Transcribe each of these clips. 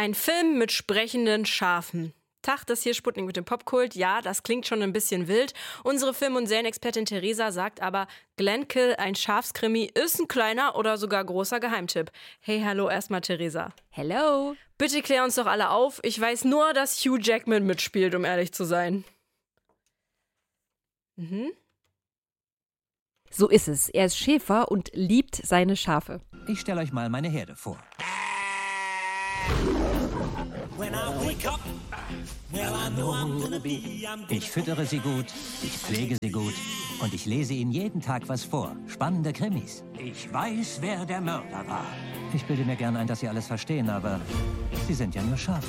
Ein Film mit sprechenden Schafen. Tag, das hier Sputnik mit dem Popkult. Ja, das klingt schon ein bisschen wild. Unsere Film- und Serienexpertin Theresa sagt aber, Glenkill, ein Schafskrimi, ist ein kleiner oder sogar großer Geheimtipp. Hey, hallo erstmal Theresa. Hello. Bitte klär uns doch alle auf. Ich weiß nur, dass Hugh Jackman mitspielt, um ehrlich zu sein. So ist es. Er ist Schäfer und liebt seine Schafe. Ich stelle euch mal meine Herde vor. Ich füttere sie gut, ich pflege sie gut und ich lese ihnen jeden Tag was vor. Spannende Krimis. Ich weiß, wer der Mörder war. Ich bilde mir gern ein, dass sie alles verstehen, aber sie sind ja nur Schafe.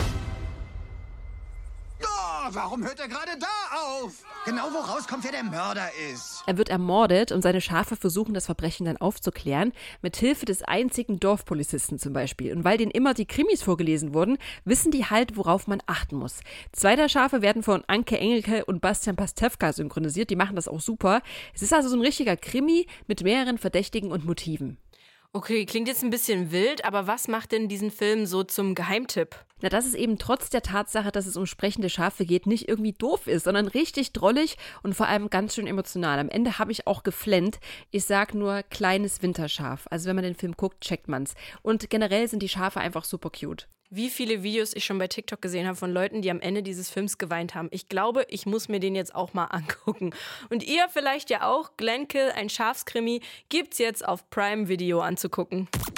Oh, warum hört er gerade da auf? Genau wo rauskommt, wer der Mörder ist. Er wird ermordet und seine Schafe versuchen, das Verbrechen dann aufzuklären, mit Hilfe des einzigen Dorfpolizisten zum Beispiel. Und weil denen immer die Krimis vorgelesen wurden, wissen die halt, worauf man achten muss. 2 der Schafe werden von Anke Engelke und Bastian Pastewka synchronisiert, die machen das auch super. Es ist also so ein richtiger Krimi mit mehreren Verdächtigen und Motiven. Okay, klingt jetzt ein bisschen wild, aber was macht denn diesen Film so zum Geheimtipp? Na, dass es eben trotz der Tatsache, dass es um sprechende Schafe geht, nicht irgendwie doof ist, sondern richtig drollig und vor allem ganz schön emotional. Am Ende habe ich auch geflennt. Ich sag nur kleines Winterschaf. Also wenn man den Film guckt, checkt man's. Und generell sind die Schafe einfach super cute. Wie viele Videos ich schon bei TikTok gesehen habe von Leuten, die am Ende dieses Films geweint haben. Ich glaube, ich muss mir den jetzt auch mal angucken. Und ihr vielleicht ja auch. Glenkill, ein Schafskrimi, gibt's jetzt auf Prime Video anzugucken.